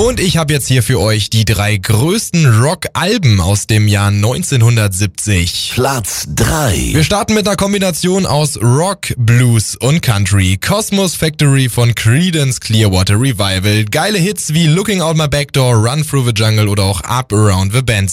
Und ich habe jetzt hier für euch die 3 größten Rock-Alben aus dem Jahr 1970. Platz 3. Wir starten mit einer Kombination aus Rock, Blues und Country. Cosmos Factory von Creedence Clearwater Revival. Geile Hits wie Looking Out My Back Door, Run Through the Jungle oder auch Up Around the Bend